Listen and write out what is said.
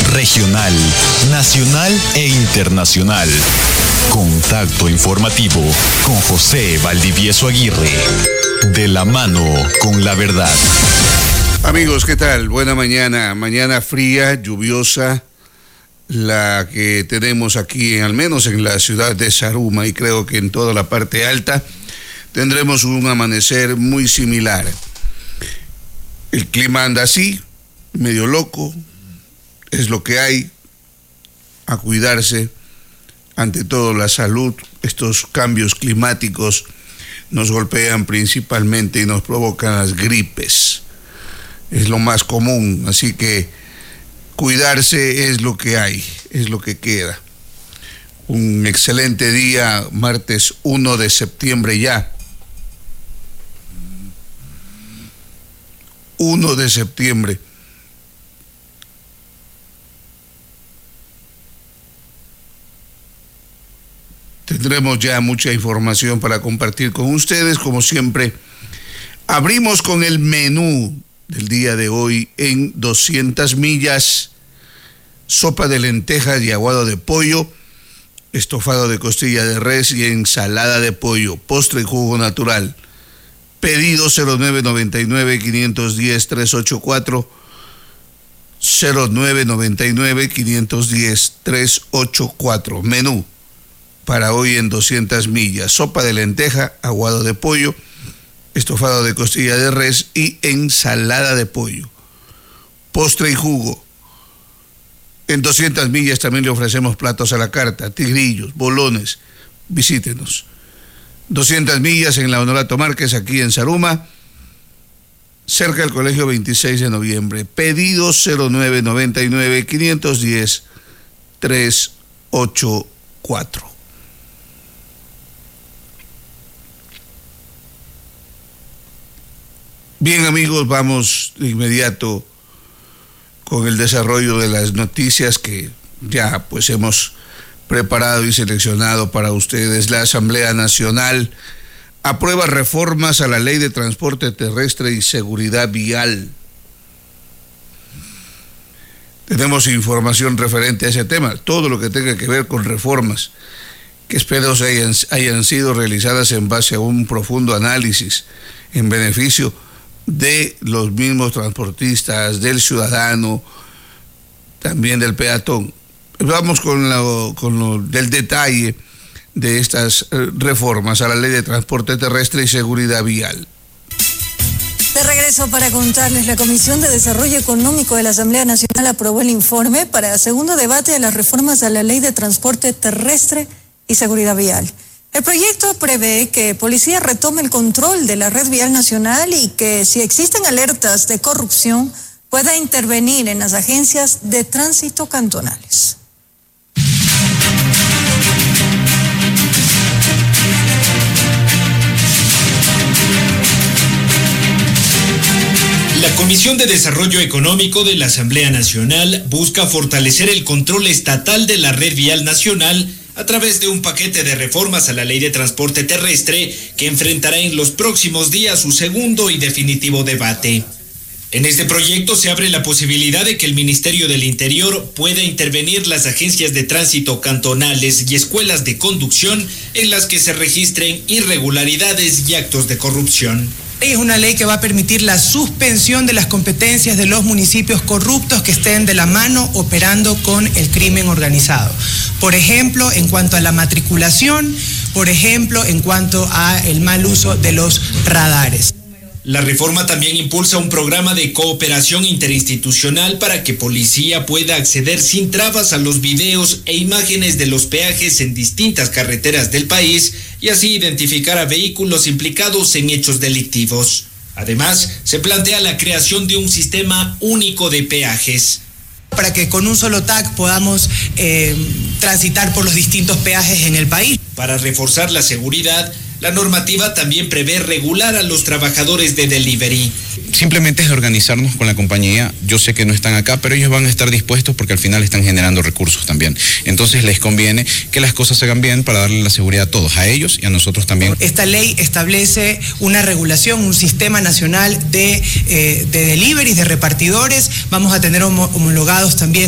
regional, nacional e internacional. Contacto informativo con José Valdivieso Aguirre. De la mano con la verdad. Amigos, ¿qué tal? Buena mañana. Mañana fría, lluviosa, la que tenemos aquí, al menos en la ciudad de Zaruma, y creo que en toda la parte alta tendremos un amanecer muy similar. El clima anda así, medio loco, es lo que hay. A cuidarse, ante todo la salud. Estos cambios climáticos nos golpean principalmente y nos provocan las gripes. Es lo más común, así que cuidarse es lo que hay, es lo que queda. Un excelente día, martes 1 de septiembre ya. 1 de septiembre. Tendremos ya mucha información para compartir con ustedes. Como siempre, abrimos con el menú del día de hoy en 200 millas. Sopa de lentejas y aguado de pollo, estofado de costilla de res y ensalada de pollo, postre y jugo natural. Pedido 0999-510-384, 0999-510-384. Menú para hoy en 200 millas. Sopa de lenteja, aguado de pollo, estofado de costilla de res y ensalada de pollo. Postre y jugo. En 200 millas también le ofrecemos platos a la carta, tigrillos, bolones. Visítenos. 200 millas en la Honorato Márquez, aquí en Zaruma, cerca del Colegio 26 de noviembre. Pedido 0999-510-384. Bien, amigos, vamos de inmediato con el desarrollo de las noticias que ya pues hemos preparado y seleccionado para ustedes. La Asamblea Nacional aprueba reformas a la Ley de Transporte Terrestre y Seguridad Vial. Tenemos información referente a ese tema, todo lo que tenga que ver con reformas que espero hayan sido realizadas en base a un profundo análisis en beneficio de los mismos transportistas, del ciudadano, también del peatón. Vamos con del detalle de estas reformas a la Ley de Transporte Terrestre y Seguridad Vial. De regreso para contarles, la Comisión de Desarrollo Económico de la Asamblea Nacional aprobó el informe para segundo debate de las reformas a la Ley de Transporte Terrestre y Seguridad Vial. El proyecto prevé que Policía retome el control de la red vial nacional y que, si existen alertas de corrupción, pueda intervenir en las agencias de tránsito cantonales. La Comisión de Desarrollo Económico de la Asamblea Nacional busca fortalecer el control estatal de la red vial nacional a través de un paquete de reformas a la Ley de Transporte Terrestre que enfrentará en los próximos días su segundo y definitivo debate. En este proyecto se abre la posibilidad de que el Ministerio del Interior pueda intervenir las agencias de tránsito cantonales y escuelas de conducción en las que se registren irregularidades y actos de corrupción. Es una ley que va a permitir la suspensión de las competencias de los municipios corruptos que estén de la mano operando con el crimen organizado. Por ejemplo, en cuanto a la matriculación, por ejemplo, en cuanto a el mal uso de los radares. La reforma también impulsa un programa de cooperación interinstitucional para que policía pueda acceder sin trabas a los videos e imágenes de los peajes en distintas carreteras del país y así identificar a vehículos implicados en hechos delictivos. Además, se plantea la creación de un sistema único de peajes. Para que con un solo tag podamos transitar por los distintos peajes en el país. Para reforzar la seguridad, la normativa también prevé regular a los trabajadores de delivery. Simplemente es organizarnos con la compañía. Yo sé que no están acá, pero ellos van a estar dispuestos porque al final están generando recursos también. Entonces les conviene que las cosas se hagan bien para darle la seguridad a todos, a ellos y a nosotros también. Esta ley establece una regulación, un sistema nacional de deliveries, de repartidores. Vamos a tener homologados también